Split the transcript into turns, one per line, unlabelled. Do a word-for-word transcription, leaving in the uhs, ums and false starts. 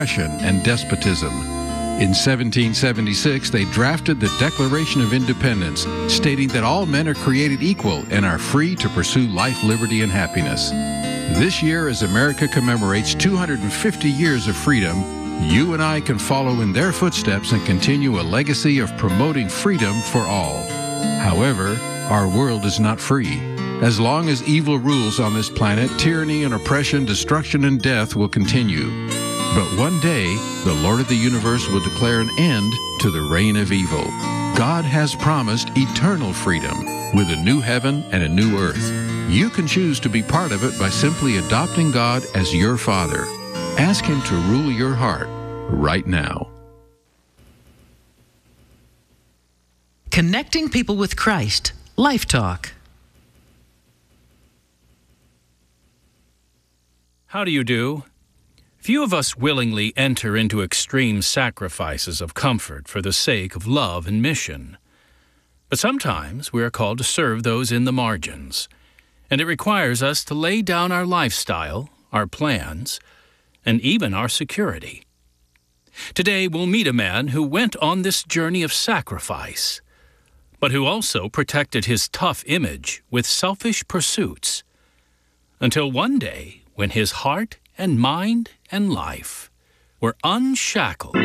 oppression and despotism. In seventeen seventy-six, they drafted the Declaration of Independence, stating that all men are created equal and are free to pursue life, liberty, and happiness. This year, as America commemorates two hundred fifty years of freedom, you and I can follow in their footsteps and continue a legacy of promoting freedom for all. However, our world is not free. As long as evil rules on this planet, tyranny and oppression, destruction and death will continue. But one day, the Lord of the universe will declare an end to the reign of evil. God has promised eternal freedom with a new heaven and a new earth. You can choose to be part of it by simply adopting God as your Father. Ask Him to rule your heart right now.
Connecting people with Christ. Life Talk.
How do you do? Few of us willingly enter into extreme sacrifices of comfort for the sake of love and mission. But sometimes we are called to serve those in the margins, and it requires us to lay down our lifestyle, our plans, and even our security. Today we'll meet a man who went on this journey of sacrifice, but who also protected his tough image with selfish pursuits, until one day when his heart and mind and life were unshackled.